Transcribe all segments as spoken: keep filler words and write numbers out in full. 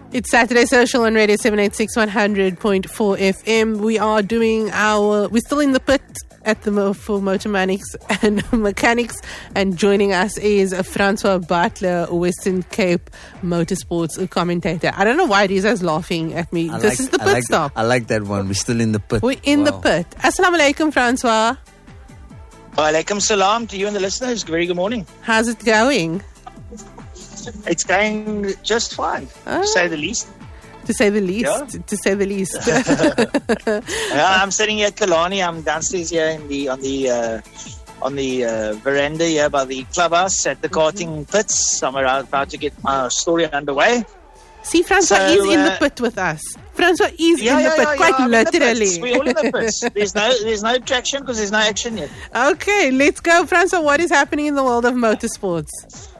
It's Saturday Social on Radio seven eighty-six one hundred point four F M. We are doing our, we're still in the pit at the for motor mechanics and mechanics, and joining us is Francois Butler, Western Cape Motorsports commentator. I don't know why Riza's laughing at me. I this like, is the I pit like, stop. I like that one. We're still in the pit. We're in wow. the pit. Assalamu alaikum, Francois. Wa alaikum salam to you and the listeners. Very good morning. How's it going? It's going just fine, Oh. to say the least. To say the least. Yeah. To say the least. Uh, I'm sitting here at Kalani. I'm downstairs here in the on the uh, on the uh, veranda here by the clubhouse at the karting pits. I'm around, about to get my story underway. See, Francois So, is in the uh, pit with us. Francois is Yeah, in the yeah, pit, yeah, quite yeah. I'm in the literally. pits. We're all in the pits. There's no there's no traction because there's no action yet. Okay, let's go, Francois. What is happening in the world of motorsports?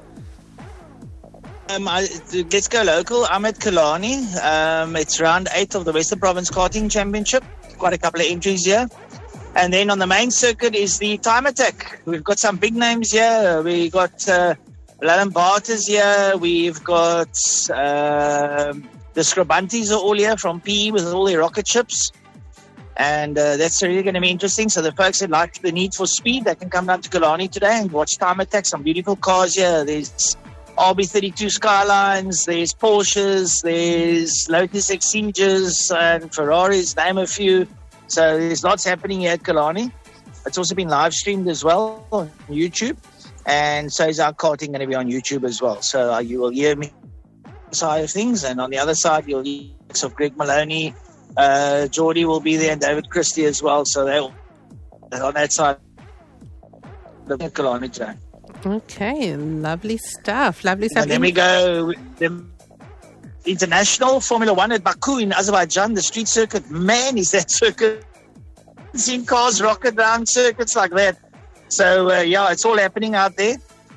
Um, I, let's go local. I'm at Kalani. Um, it's round eight of the Western Province Karting Championship. Quite a couple of entries here. And then on the main circuit is the Time Attack. We've got some big names here. We got uh, Alan Barters here. We've got uh, the Scribantes are all here from P E with all their rocket ships. And uh, that's really going to be interesting. So the folks that like the need for speed, they can come down to Kalani today and watch Time Attack. Some beautiful cars here. There's R B thirty-two Skylines, there's Porsches, there's Lotus Exigers and Ferraris, name a few. So there's lots happening here at Kalani. It's also been live streamed as well on YouTube. And so is our karting going to be on YouTube as well. So uh, you will hear me side of things. And on the other side, you'll hear of Greg Maloney, uh, Geordie will be there, and David Christie as well. So they'll on that side of Kalani today. Okay, lovely stuff. Lovely stuff. And then we go the international Formula One at Baku in Azerbaijan, the street circuit. Man, is that circuit. I've seen cars rocket down circuits like that. So, uh, yeah, it's all happening out there.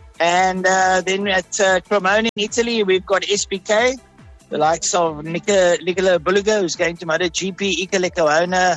And uh, then at uh, Cremona in Italy, we've got S P K, the likes of Nicola, Nicola Bulliger, who's going to MotoGP, Iker Lecuona.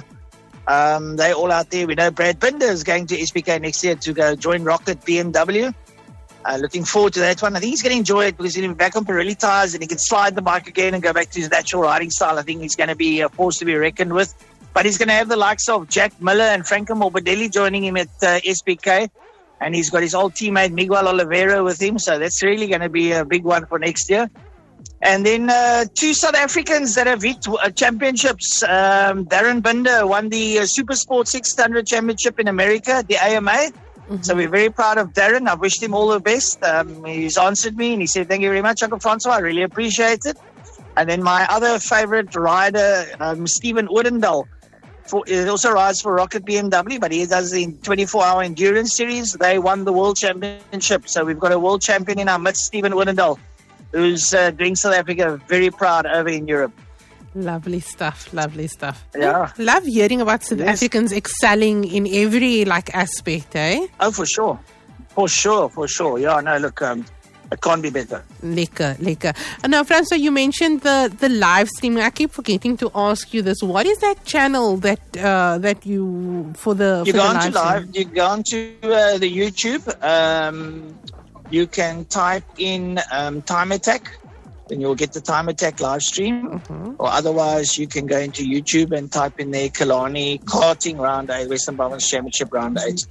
Um, they're all out there. We know Brad Binder is going to S P K next year to go join Rocket B M W. Uh, looking forward to that one. I think he's going to enjoy it because he'll be back on Pirelli tyres and he can slide the bike again and go back to his natural riding style. I think he's going to be a force to be reckoned with. But he's going to have the likes of Jack Miller and Franco Morbidelli joining him at uh, S P K. And he's got his old teammate Miguel Oliveira with him. So that's really going to be a big one for next year. And then uh, two South Africans that have hit uh, championships. Um, Darren Binder won the uh, Super Sport six hundred Championship in America, the A M A. Mm-hmm. So we're very proud of Darren. I've wished him all the best. Um, he's answered me and he said, thank you very much, Uncle Francois. I really appreciate it. And then my other favorite rider, um, Stephen Odendaal, for, he also rides for Rocket B M W, but he does the twenty-four hour endurance series. They won the world championship. So we've got a world champion in our midst, Stephen Odendaal, who's uh, doing South Africa very proud over in Europe. Lovely stuff, lovely stuff. Yeah. Love hearing about South Yes. Africans excelling in every like aspect, eh? Oh, for sure. For sure, for sure. Yeah, no, look, um, it can't be better. Lekker, lekker. And now, Francois, you mentioned the, the live streaming. I keep forgetting to ask you this. What is that channel that uh, that you, for the You for go the on to stream? live, you go on to uh, the YouTube. Um, you can type in um, Time Attack. Then you'll get the Time Attack live stream. Mm-hmm. Or otherwise, you can go into YouTube and type in there Kalani Karting Round eight, Western Province Championship Round eight.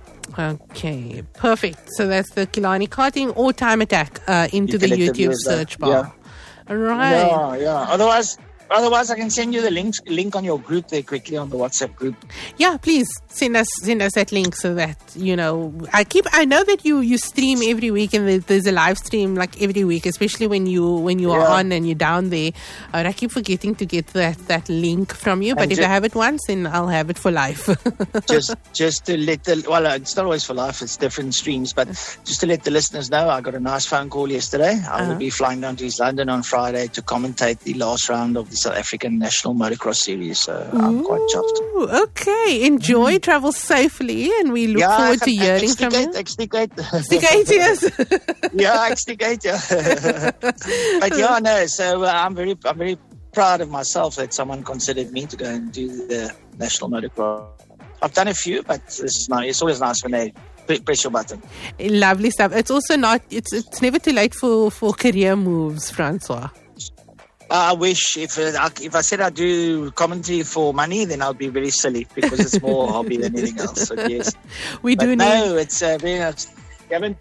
Okay, perfect. So that's the Killarney Karting or Time Attack uh, into You the can let them YouTube use that. search bar. Yeah. Right. Yeah, yeah. Otherwise, otherwise, I can send you the link link on your group there quickly on the WhatsApp group. Yeah, please send us send us that link so that you know. I keep. I know that you you stream every week and there's a live stream like every week, especially when you when you are Yeah. on and you're down there. Uh, I keep forgetting to get that that link from you. But And if ju- I have it once, then I'll have it for life. just just to let the well, uh, it's not always for life. It's different streams, but just to let the listeners know, I got a nice phone call yesterday. I Uh-huh. will be flying down to East London on Friday to commentate the last round of the South African National Motocross Series. So I'm quite chuffed. Ooh, okay, enjoy, travel safely, and we look forward to hearing from you. Extricate, Stick eight years. yeah, extricate, yeah. But yeah, no. So uh, I'm very, I'm very proud of myself that someone considered me to go and do the National Motocross. I've done a few, but this is nice. It's always nice when they press your button. Lovely stuff. It's also not. It's it's never too late for for career moves, Francois. I wish if uh, if I said I do commentary for money, then I'll be very silly because it's more a hobby than anything else. So yes, we but do no, need. it's uh, very nice. Kevin.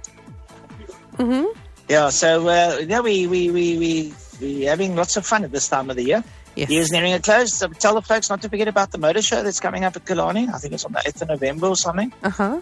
Mm-hmm. Yeah, so uh, yeah, we we we we we having lots of fun at this time of the year. Yes. Year's nearing a close. So tell the folks not to forget about the motor show that's coming up at Killarney. I think it's on the eighth of November or something. Uh huh.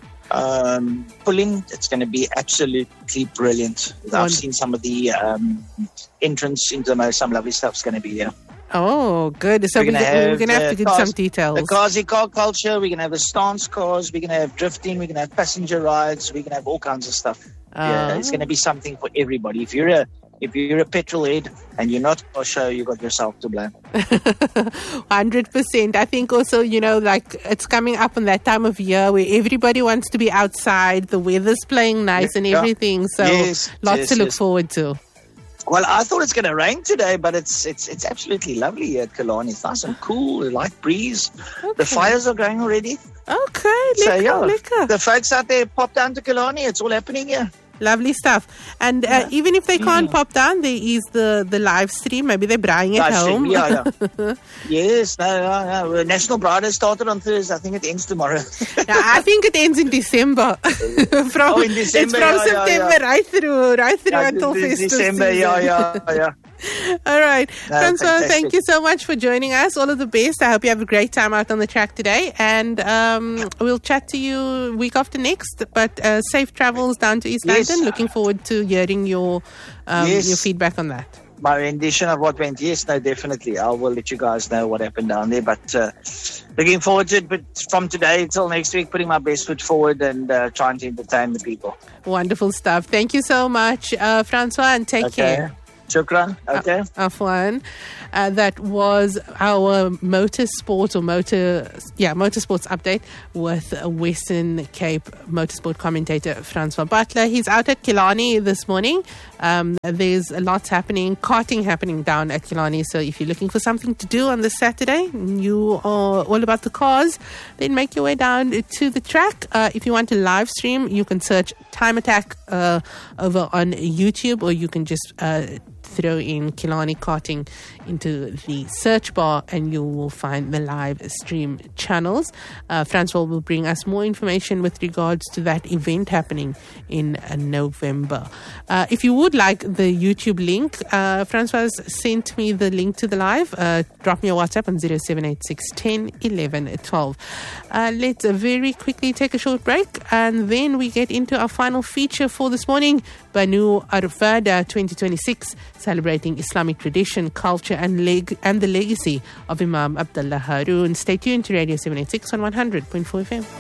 Um, pulling, it's going to be absolutely brilliant. I've Wonderful. seen some of the um, entrance into the motor. Some lovely stuff's going to be there. Oh, good. So We're we're gonna gonna, we're have, gonna have uh, to get cars- some details. The carsy car culture. We're going to have the stance cars. We're going to have drifting. We're going to have passenger rides. We're going to have all kinds of stuff. Yeah, Oh. it's going to be something for everybody. If you're a if you're a petrol head and you're not a show, you got yourself to blame. one hundred percent. I think also, you know, like it's coming up on that time of year where everybody wants to be outside. The weather's playing nice and Yeah. everything. So Yes, lots yes, to look yes. forward to. Well, I thought it's going to rain today, but it's it's it's absolutely lovely here at Killarney. It's nice and cool, a light breeze. Okay. The fires are going already. Okay, So lekker, yeah, lekker. the folks out there, pop down to Killarney. It's all happening here. Lovely stuff. And uh, even if they can't pop down, there is the, the live stream. Maybe they're buying at Live stream, home. Yeah, yeah. Yes, no, no, no. National Bridal started on Thursday. I think it ends tomorrow. Yeah, I think it ends in December. from, Oh, in December, it's from yeah, yeah, September yeah. right through, right through Yeah, until de- de- festive December, season. yeah, yeah, yeah. All right. No, Francois, fantastic. thank you so much for joining us. All of the best. I hope you have a great time out on the track today. And um, we'll chat to you week after next. But uh, safe travels down to East Yes. London. Looking forward to hearing your um, Yes. your feedback on that. My rendition of what went, yes, no, definitely. I will let you guys know what happened down there. But uh, looking forward to it. But from today until next week, putting my best foot forward and uh, trying to entertain the people. Wonderful stuff. Thank you so much, uh, Francois, and take Okay. care. Shukran. Okay. Afwan. Uh, that was our motorsport or motor, yeah, motorsports update with Western Cape motorsport commentator Francois Butler. He's out at Killarney this morning. Um, there's lots happening, karting happening down at Killarney. So if you're looking for something to do on this Saturday, you are all about the cars, then make your way down to the track. Uh, if you want to live stream, you can search Time Attack uh, over on YouTube, or you can just uh, throw in Killarney karting into the search bar and you will find the live stream channels. Uh, Francois will bring us more information with regards to that event happening in uh, November. Uh, if you would like the YouTube link, uh, Francois sent me the link to the live. Uh, drop me a WhatsApp on zero seven eight six, one zero, eleven, twelve. Uh, let's uh, very quickly take a short break and then we get into our final feature for this morning. Banu Arvada twenty twenty-six, celebrating Islamic tradition, culture and leg- and the legacy of Imam Abdullah Haroon. Stay tuned to Radio seven eighty-six on one hundred point four F M.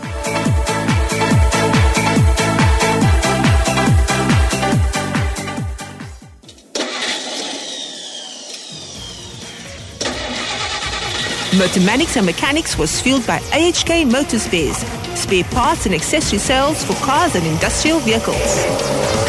Motormanics and Mechanics was fueled by A H K Motorspares, spare parts and accessory sales for cars and industrial vehicles.